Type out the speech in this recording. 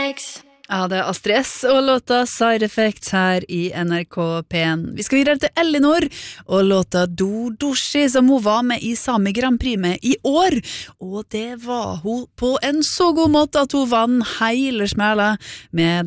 Ja, det Astrid S og låta Side Effects her i NRK P1. Vi skal videre til Elinor og låta Do Doshi som hun var med i Sami Grand Prix med i år. Og det var hun på en så god måte at hun vann hele smæla med